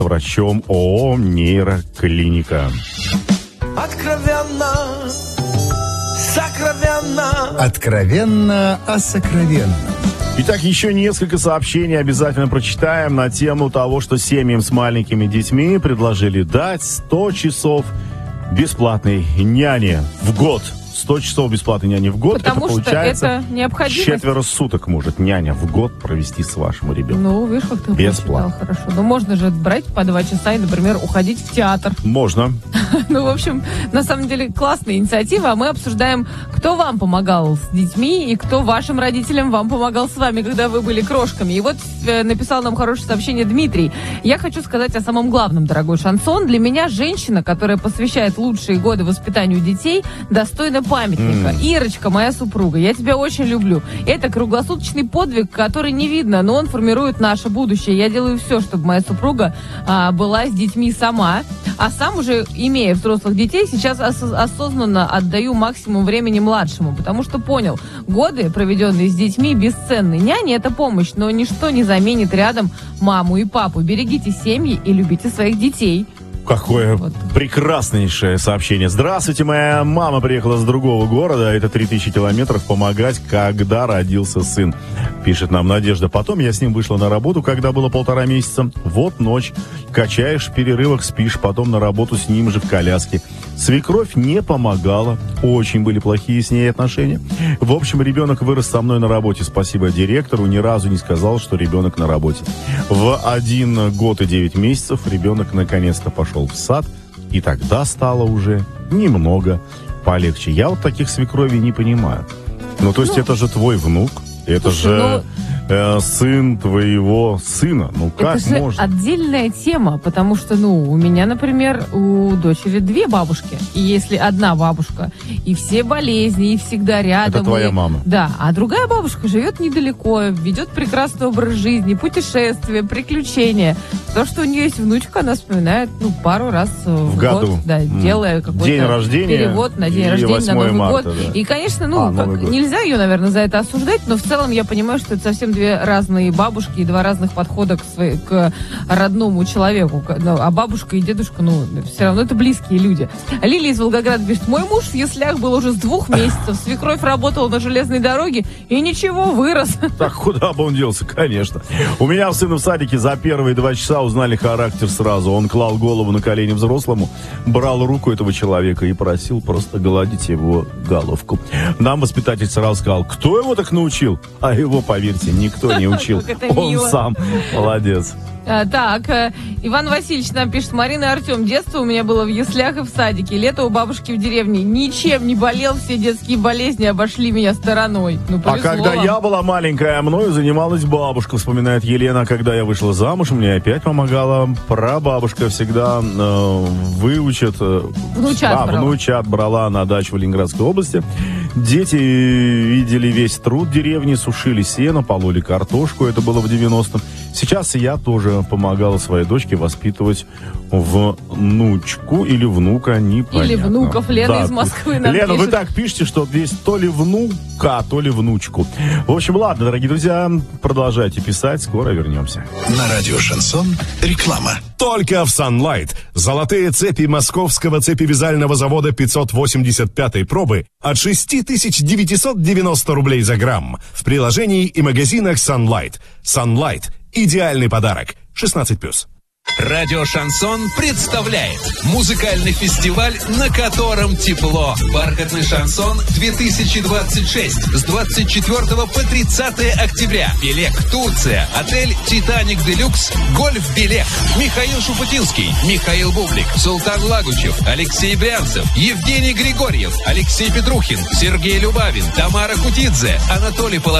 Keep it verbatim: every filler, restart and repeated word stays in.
врачом ООО «Нейроклиника». Откровенно, сокровенно. Откровенно о сокровенном. Итак, еще несколько сообщений обязательно прочитаем на тему того, что семьям с маленькими детьми предложили дать сто часов бесплатной няни в год. сто часов бесплатной няни в год. Потому это что получается это необходимость. четверо суток может няня в год провести с вашим ребенком. Ну, видишь, как ты бесплатно. прочитал, хорошо. Ну, можно же брать по два часа и, например, уходить в театр. Можно. Ну, в общем, на самом деле классная инициатива. А мы обсуждаем, кто вам помогал с детьми и кто вашим родителям вам помогал с вами, когда вы были крошками. И вот э, написал нам хорошее сообщение Дмитрий. Я хочу сказать о самом главном, дорогой Шансон. Для меня женщина, которая посвящает лучшие годы воспитанию детей, достойна памятника. Mm. Ирочка, моя супруга, я тебя очень люблю. Это круглосуточный подвиг, который не видно, но он формирует наше будущее. Я делаю все, чтобы моя супруга а, была с детьми сама, а сам уже, имея взрослых детей, сейчас ос- осознанно отдаю максимум времени младшему, потому что понял, годы, проведенные с детьми, бесценны. Няня — это помощь, но ничто не заменит рядом маму и папу. Берегите семьи и любите своих детей. Какое Вот. прекраснейшее сообщение. Здравствуйте, моя мама приехала с другого города, это три тысячи километров, помогать, когда родился сын. Пишет нам Надежда. Потом я с ним вышла на работу, когда было полтора месяца. Вот ночь. Качаешь, в перерывах спишь, потом на работу с ним же в коляске. Свекровь не помогала. Очень были плохие с ней отношения. В общем, ребенок вырос со мной на работе. Спасибо директору. Ни разу не сказал, что ребенок на работе. В один год и девять месяцев ребенок наконец-то пошел в сад. И тогда стало уже немного полегче. Я вот таких свекровей не понимаю. Ну, то есть ну, это же твой внук. Это слушай, же ну, э, сын твоего сына. Ну, как это же можно? отдельная тема, потому что, ну, у меня, например, у дочери две бабушки. И если одна бабушка, и все болезни, и всегда рядом. Это твоя и, мама. Да, а другая бабушка живет недалеко, ведет прекрасный образ жизни, путешествия, приключения. То, что у нее есть внучка, она вспоминает, ну, пару раз в, в год, году. да, М. делая какой-то день рождения перевод на день и рождения, на Новый марта, год. да. И, конечно, ну, А, как, Новый год. нельзя ее, наверное, за это осуждать, но в целом я понимаю, что это совсем две разные бабушки и два разных подхода к, своей, к родному человеку. А бабушка и дедушка, ну, все равно это близкие люди. Лилия из Волгограда пишет: мой муж в яслях был уже с двух месяцев, свекровь работала на железной дороге и ничего, вырос. Так куда бы он делся, конечно. У меня сын в садике за первые два часа узнали характер сразу. Он клал голову на колени взрослому, брал руку этого человека и просил просто гладить его головку. Нам воспитатель сразу сказал: кто его так научил? А его, поверьте, никто не учил. Он сам. Молодец. А, так, э, Иван Васильевич нам пишет: Марина и Артем, детство у меня было в яслях и в садике, лето у бабушки в деревне, ничем не болел, все детские болезни обошли меня стороной. Ну, а когда вам. я была маленькая, мною занималась бабушка, вспоминает Елена. Когда я вышла замуж, мне опять помогала прабабушка, всегда э, выучит. Э, внучат, а, брала. внучат брала на дачу в Ленинградской области. Дети видели весь труд деревни, сушили сено, пололи картошку, это было в девяностом. Сейчас я тоже помогала своей дочке воспитывать внучку или внука, непонятно. Или внуков. Лена да, из Москвы нам Лена, пишет. вы так пишете, что здесь то ли внука, то ли внучку. В общем, ладно, дорогие друзья, продолжайте писать, скоро вернемся. На радио «Шансон» реклама. Только в Sunlight. Золотые цепи московского цепевязального завода пятьсот восемьдесят пятой пробы от шесть тысяч девятьсот девяносто рублей за грамм. В приложении и магазинах Sunlight. Sunlight. Идеальный подарок. шестнадцать плюс. Радио «Шансон» представляет музыкальный фестиваль, на котором тепло. Бархатный шансон две тысячи двадцать шесть с двадцать четвёртого по тридцатое октября. Белек, Турция. Отель «Титаник Делюкс». Гольф Белек. Михаил Шуфутинский, Михаил Бублик, Султан Лагучев, Алексей Брянцев, Евгений Григорьев, Алексей Петрухин, Сергей Любавин, Тамара Кутидзе, Анатолий Половин.